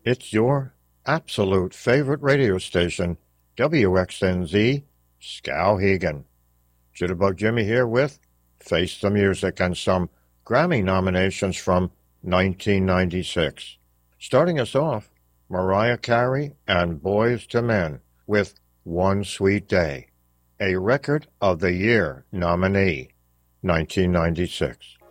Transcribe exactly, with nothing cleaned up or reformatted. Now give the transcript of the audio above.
It's your absolute favorite radio station, W X N Z, Skowhegan. Jitterbug Jimmy here with Face the Music and some Grammy nominations from nineteen ninety-six. Starting us off, Mariah Carey and Boyz two Men with One Sweet Day, a Record of the Year nominee, nineteen ninety-six.